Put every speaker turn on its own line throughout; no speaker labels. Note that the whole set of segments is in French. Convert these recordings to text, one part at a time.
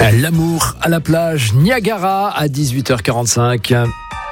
L'amour à la plage Niagara à 18h45.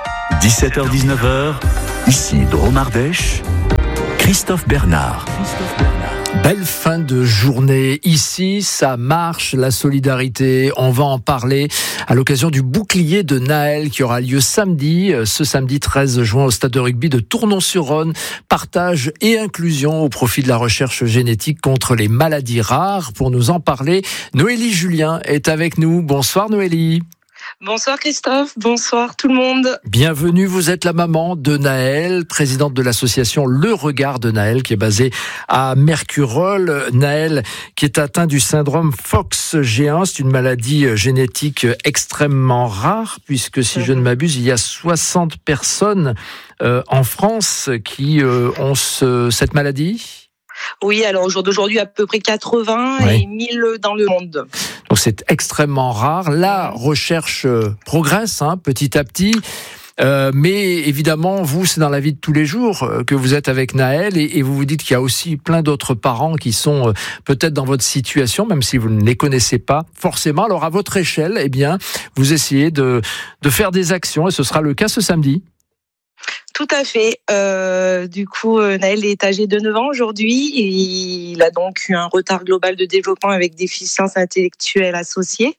17h-19h, ici Drôme Ardèche, Christophe Bernard.
Belle fin de journée. Ici, ça marche, la solidarité. On va en parler à l'occasion du bouclier de Naël qui aura lieu samedi, ce samedi 13 juin au stade de rugby de Tournon-sur-Rhône. Partage et inclusion au profit de la recherche génétique contre les maladies rares. Pour nous en parler, Noélie Julien est avec nous. Bonsoir Noélie.
Bonsoir Christophe, bonsoir tout le monde.
Bienvenue, vous êtes la maman de Naël, présidente de l'association Le Regard de Naël qui est basée à Mercurolles. Naël qui est atteint du syndrome FOXG1, c'est une maladie génétique extrêmement rare puisque si je ne m'abuse, il y a 60 personnes en France qui ont cette maladie.
Oui, alors au jour d'aujourd'hui, à peu près 80 et 1000 dans le monde.
Donc c'est extrêmement rare. La recherche progresse petit à petit. Mais évidemment, vous, c'est dans la vie de tous les jours que vous êtes avec Naël et vous vous dites qu'il y a aussi plein d'autres parents qui sont peut-être dans votre situation, même si vous ne les connaissez pas forcément. Alors à votre échelle, eh bien, vous essayez de faire des actions et ce sera le cas ce samedi.
Tout à fait. Du coup, Naël est âgé de 9 ans aujourd'hui. Il a donc eu un retard global de développement avec déficience intellectuelle associée.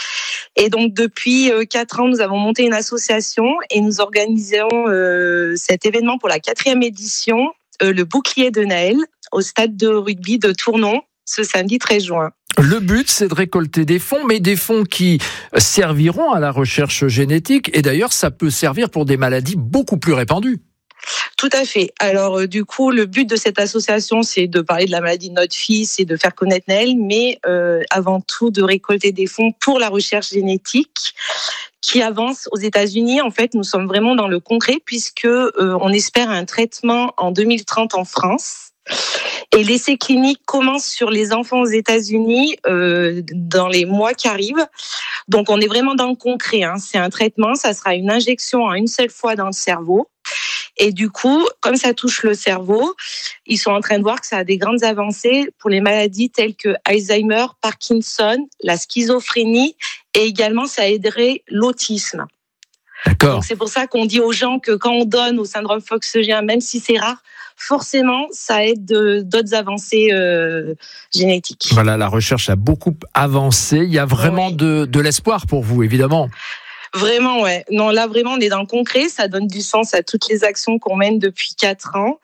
Et donc, depuis 4 ans, nous avons monté une association et nous organisons cet événement pour la 4e édition, le bouclier de Naël, au stade de rugby de Tournon, ce samedi 13 juin.
Le but, c'est de récolter des fonds, mais des fonds qui serviront à la recherche génétique. Et d'ailleurs, ça peut servir pour des maladies beaucoup plus répandues.
Tout à fait. Alors, du coup, le but de cette association, c'est de parler de la maladie de notre fils et de faire connaître Naël, mais avant tout, de récolter des fonds pour la recherche génétique qui avance aux États-Unis. En fait, nous sommes vraiment dans le concret puisque on espère un traitement en 2030 en France. Et l'essai clinique commence sur les enfants aux États-Unis dans les mois qui arrivent. Donc, on est vraiment dans le concret. C'est un traitement, ça sera une injection en une seule fois dans le cerveau. Et du coup, comme ça touche le cerveau, ils sont en train de voir que ça a des grandes avancées pour les maladies telles que Alzheimer, Parkinson, la schizophrénie et également ça aiderait l'autisme.
D'accord.
Donc c'est pour ça qu'on dit aux gens que quand on donne au syndrome FOXG1, même si c'est rare, forcément, ça aide d'autres avancées génétiques.
Voilà, la recherche a beaucoup avancé. Il y a vraiment de l'espoir pour vous, évidemment.
Vraiment, ouais. Non, là, vraiment, on est dans le concret. Ça donne du sens à toutes les actions qu'on mène depuis 4 ans.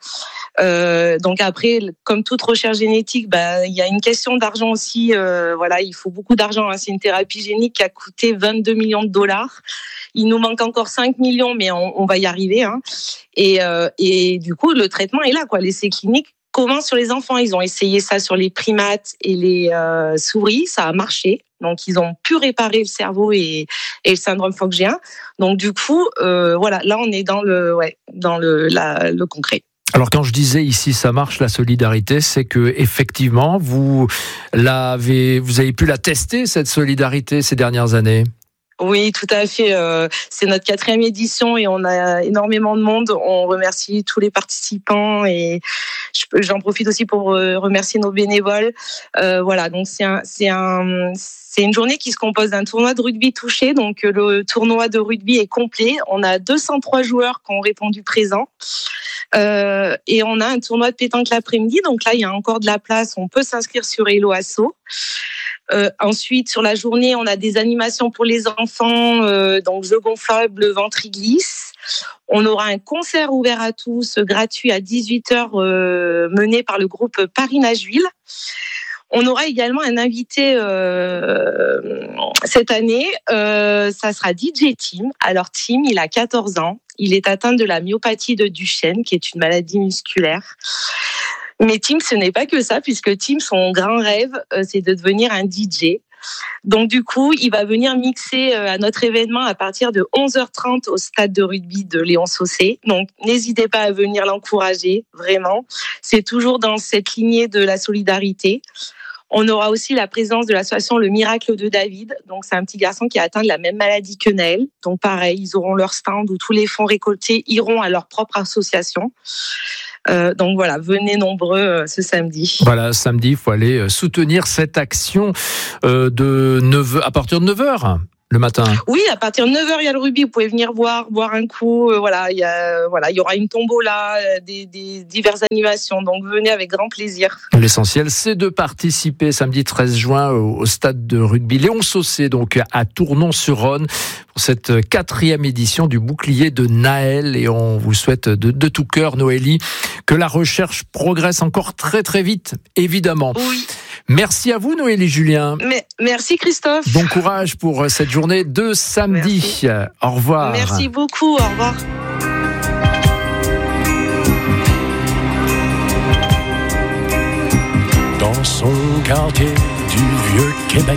Donc après, comme toute recherche génétique, il y a une question d'argent aussi. Il faut beaucoup d'argent. C'est une thérapie génique qui a coûté 22 millions de dollars. Il nous manque encore 5 millions, mais on va y arriver. Et du coup, le traitement est là, quoi. L'essai clinique commence sur les enfants. Ils ont essayé ça sur les primates et les souris. Ça a marché. Donc, ils ont pu réparer le cerveau et le syndrome FOXG1. Donc, du coup, là, on est dans le concret.
Alors, quand je disais ici, ça marche, la solidarité, c'est que effectivement, vous avez pu la tester, cette solidarité, ces dernières années.
Oui, tout à fait. C'est notre 4e édition et on a énormément de monde. On remercie tous les participants et j'en profite aussi pour remercier nos bénévoles. Donc c'est une journée qui se compose d'un tournoi de rugby touché. Donc le tournoi de rugby est complet. On a 203 joueurs qui ont répondu présent. Et on a un tournoi de pétanque l'après-midi. Donc là, il y a encore de la place. On peut s'inscrire sur Hello Asso. Ensuite, sur la journée, on a des animations pour les enfants, donc jeux gonflables, ventre glisse. On aura un concert ouvert à tous, gratuit à 18h, mené par le groupe Paris-Nashville. On aura également un invité cette année, ça sera DJ Tim. Alors Tim, il a 14 ans, il est atteint de la myopathie de Duchenne, qui est une maladie musculaire. Mais Tim, ce n'est pas que ça, puisque Tim, son grand rêve, c'est de devenir un DJ. Donc du coup, il va venir mixer à notre événement à partir de 11h30 au stade de rugby de Léon Sausset. Donc n'hésitez pas à venir l'encourager, vraiment. C'est toujours dans cette lignée de la solidarité. On aura aussi la présence de l'association Le Miracle de David. Donc, c'est un petit garçon qui a atteint de la même maladie que Naël. Donc, pareil, ils auront leur stand où tous les fonds récoltés iront à leur propre association. Donc voilà, venez nombreux ce samedi.
Voilà, samedi, il faut aller soutenir cette action à partir de 9h. Le matin.
Oui, à partir de 9h, il y a le rugby. Vous pouvez venir boire un coup. Il y aura une tombola, des diverses animations. Donc, venez avec grand plaisir.
L'essentiel, c'est de participer samedi 13 juin au stade de rugby Léon Sausset, donc à Tournon-sur-Rhône, pour cette 4e édition du bouclier de Naël. Et on vous souhaite de tout cœur, Noélie, que la recherche progresse encore très très vite, évidemment.
Oui.
Merci à vous, Noélie Julien.
Merci, Christophe.
Bon courage pour cette journée de samedi.
Merci.
Au revoir.
Merci beaucoup. Au revoir.
Dans son quartier du vieux Québec.